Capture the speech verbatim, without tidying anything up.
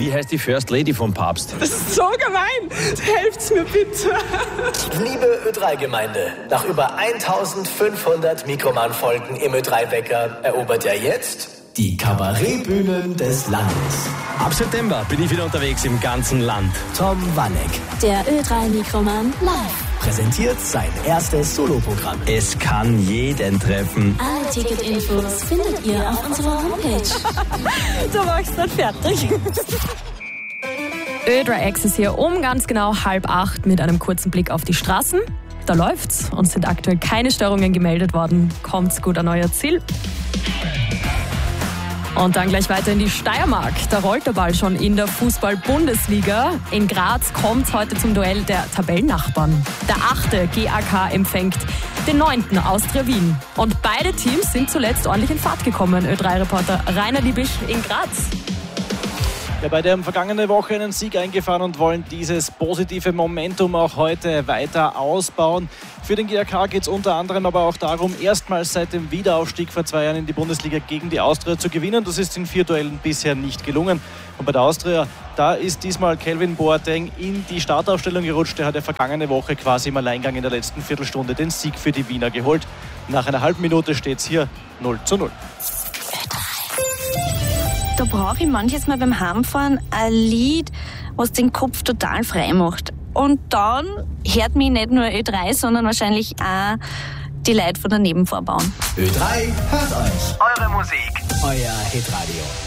Wie heißt die First Lady vom Papst? Das ist so gemein. Helft's mir bitte. Liebe Ö drei Gemeinde, nach über eintausendfünfhundert Mikroman-Folgen im Ö drei Wecker erobert er jetzt die Kabarettbühnen des Landes. Ab September bin ich wieder unterwegs im ganzen Land. Tom Wanneck Der Ö drei Mikroman live. präsentiert sein erstes Soloprogramm. Es kann jeden treffen. Alle Ticketinfos findet ihr auf unserer Homepage. Du machst dann fertig. Ö drei X ist hier um ganz genau halb acht mit einem kurzen Blick auf die Straßen. Da läuft's und sind aktuell keine Störungen gemeldet worden. Kommt's gut an euer Ziel. Und dann gleich weiter in die Steiermark. Da rollt der Ball schon in der Fußball-Bundesliga. In Graz kommt es heute zum Duell der Tabellennachbarn. Der achte G A K empfängt den neunten Austria Wien. Und beide Teams sind zuletzt ordentlich in Fahrt gekommen. Ö drei Reporter Rainer Liebig in Graz. Ja, beide haben vergangene Woche einen Sieg eingefahren und wollen dieses positive Momentum auch heute weiter ausbauen. Für den G A K geht es unter anderem aber auch darum, erstmals seit dem Wiederaufstieg vor zwei Jahren in die Bundesliga gegen die Austria zu gewinnen. Das ist in vier Duellen bisher nicht gelungen. Und bei der Austria, da ist diesmal Kelvin Boateng in die Startaufstellung gerutscht. Der hat ja vergangene Woche quasi im Alleingang in der letzten Viertelstunde den Sieg für die Wiener geholt. Nach einer halben Minute steht es hier null zu null. Da brauche ich manches Mal beim Heimfahren ein Lied, was den Kopf total frei macht. Und dann hört mich nicht nur Ö drei, sondern wahrscheinlich auch die Leute von der Nebenvorbahn. Ö drei hört euch. Eure Musik. Euer Hitradio.